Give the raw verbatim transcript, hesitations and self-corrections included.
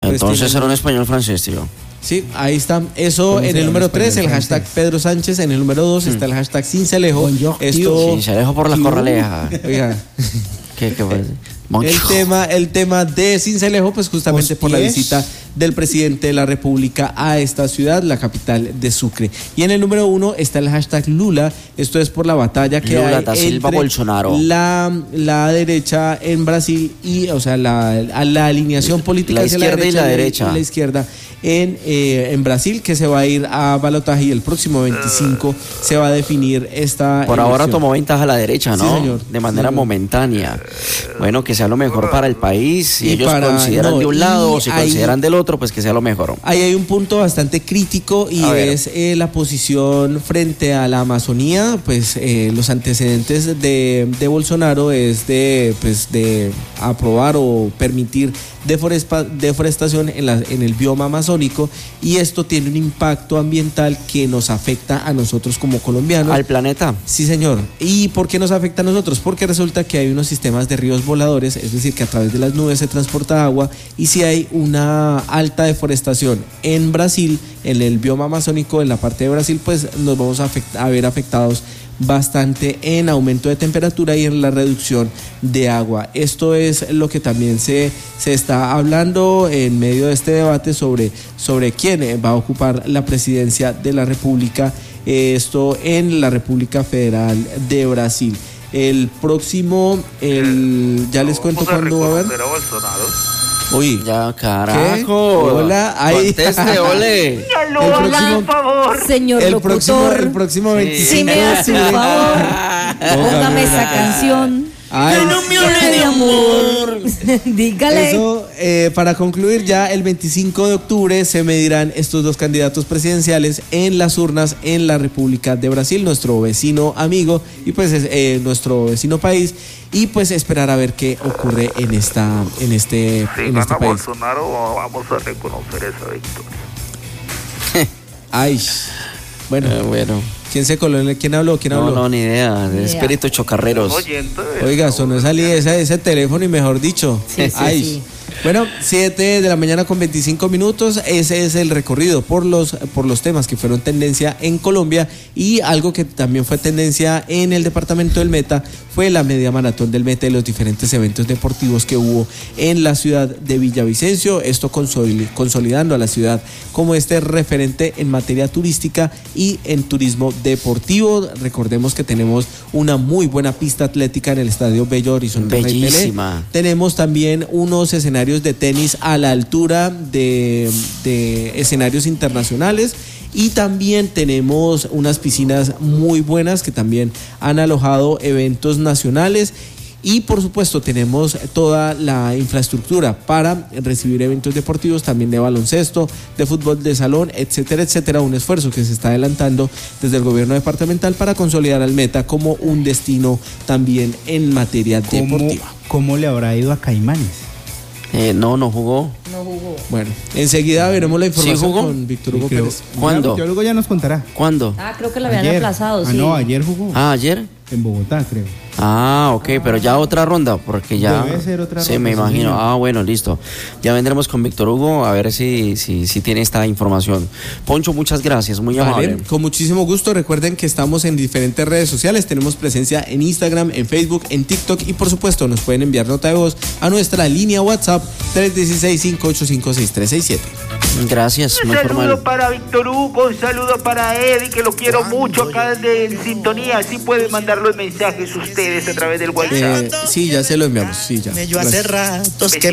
Entonces tienen... era un español francés, tío. Sí, ahí está. Eso en el número tres, el hashtag Pedro Sánchez. En el número dos mm. está el hashtag Cincelejo. Esto... Cincelejo por la corraleja. Oiga. ¿Qué, qué parece? El tema, el tema de Cincelejo, pues justamente por la visita del presidente de la República a esta ciudad, la capital de Sucre. Y en el número uno está el hashtag Lula. Esto es por la batalla que Lula hay da Silva entre Bolsonaro. La, la derecha en Brasil y, o sea, la, la alineación política la hacia izquierda la derecha y la derecha y la izquierda en, eh, en Brasil, que se va a ir a balotaje y el próximo veinticinco se va a definir esta Por elección. Ahora tomó ventaja la derecha, ¿no? Sí, señor. De manera sí, momentánea. Bueno, que sea lo mejor para el país. Si y ellos para, consideran no, de un lado o si ahí, consideran del otro, pues que sea lo mejor. Ahí hay un punto bastante crítico y es eh, la posición frente a la Amazonía. Pues eh, los antecedentes de, de Bolsonaro es de, pues, de aprobar o permitir deforesta, deforestación en, la, en el bioma amazónico, y esto tiene un impacto ambiental que nos afecta a nosotros como colombianos. ¿Al planeta? Sí, señor. ¿Y por qué nos afecta a nosotros? Porque resulta que hay unos sistemas de ríos voladores, es decir, que a través de las nubes se transporta agua, y si hay una alta deforestación en Brasil, en el bioma amazónico, en la parte de Brasil, pues nos vamos a, afect- a ver afectados bastante en aumento de temperatura y en la reducción de agua. Esto es lo que también se, se está hablando en medio de este debate sobre, sobre quién va a ocupar la presidencia de la República, esto en la República Federal de Brasil. El próximo, el, ya les cuento cuándo va a haber. Uy, ya carajo. ¿Qué? Hola, ahí. Conteste, ole. El próximo, por favor. Señor el locutor. próximo, el próximo veinticinco. Sí, me hace un favor. Póngame esa canción. Ay, no me hable de amor. Dígale. Eso, eh, para concluir, ya el veinticinco de octubre se medirán estos dos candidatos presidenciales en las urnas en la República de Brasil, nuestro vecino amigo y pues eh, nuestro vecino país, y pues esperar a ver qué ocurre en esta, en este, si en gana este país. Bolsonaro, vamos a reconocer esa victoria. Ay, bueno, Eh, bueno. ¿quién se coló? ¿Quién habló? ¿Quién No, habló? no, ni idea. De espíritus chocarreros. Oiga, sonó esa ese, ese teléfono y mejor dicho. Sí, sí, Ay. sí. Bueno, siete de la mañana con veinticinco minutos. Ese es el recorrido por los, por los temas que fueron tendencia en Colombia, y algo que también fue tendencia en el departamento del Meta fue la media maratón del Meta y los diferentes eventos deportivos que hubo en la ciudad de Villavicencio. Esto consolidando a la ciudad como este referente en materia turística y en turismo deportivo. Recordemos que tenemos una muy buena pista atlética en el estadio Bello Horizonte. Bellísima. Tenemos también unos escenarios de tenis a la altura de, de escenarios internacionales, y también tenemos unas piscinas muy buenas que también han alojado eventos nacionales. Y por supuesto tenemos toda la infraestructura para recibir eventos deportivos, también de baloncesto, de fútbol de salón, etcétera, etcétera. Un esfuerzo que se está adelantando desde el gobierno departamental para consolidar al Meta como un destino también en materia ¿Cómo, deportiva. ¿Cómo le habrá ido a Caimanes? Eh, no, no jugó. No jugó. Bueno, enseguida veremos la información ¿Sí jugó? con Víctor Hugo Creo- Pérez. ¿Cuándo? Ya, luego ya nos contará. ¿Cuándo? Ah, creo que lo habían Ayer. aplazado, Ah, sí. no, ayer jugó. Ah, ayer. En Bogotá, creo. Ah, ok, pero ya otra ronda, porque ya... Debe ser otra sí, ronda, me sí, imagino. señor. Ah, bueno, listo. Ya vendremos con Víctor Hugo a ver si, si, si tiene esta información. Poncho, muchas gracias, muy Vale, amable. con muchísimo gusto. Recuerden que estamos en diferentes redes sociales. Tenemos presencia en Instagram, en Facebook, en TikTok, y por supuesto nos pueden enviar nota de voz a nuestra línea WhatsApp tres uno seis, cinco ocho cinco, seis tres seis siete. Gracias, Un muy saludo formal. para Víctor Hugo, un saludo para Eddie, que lo quiero mucho acá de en sintonía. Así pueden mandar los mensajes ustedes a través del WhatsApp. Eh, sí, ya se lo enviamos. Sí, ya. Yo hace ratos que